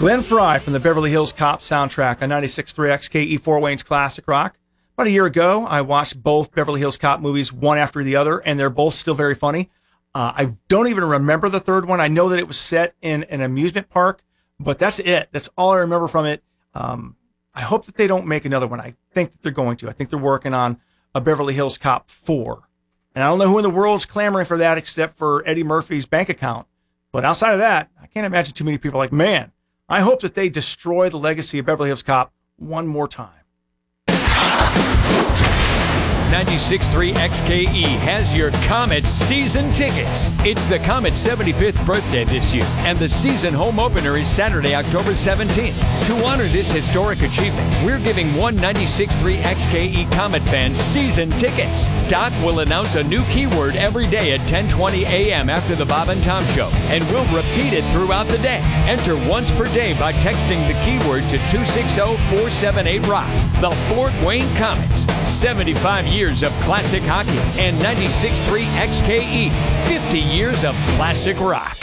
Glenn Frey from the Beverly Hills Cop soundtrack on 96.3 XKE Fort Wayne's Classic Rock. About a year ago, I watched both Beverly Hills Cop movies one after the other, and they're both still very funny. I don't even remember the third one. I know that it was set in an amusement park, but that's it. That's all I remember from it. I hope that they don't make another one. I think that they're going to. I think they're working on a Beverly Hills Cop 4. And I don't know who in the world's clamoring for that except for Eddie Murphy's bank account. But outside of that, I can't imagine too many people like, man, I hope that they destroy the legacy of Beverly Hills Cop one more time. 96.3 XKE has your Comet season tickets. It's the Comet's 75th birthday this year, and the season home opener is Saturday, October 17th. To honor this historic achievement, we're giving one 96.3 XKE Comet fan season tickets. Doc will announce a new keyword every day at 10:20 a.m. after the Bob and Tom Show, and we'll repeat it throughout the day. Enter once per day by texting the keyword to 260-478-ROCK. The Fort Wayne Comets, 75 years of classic hockey, and 96.3 XKE, 50 years of classic rock.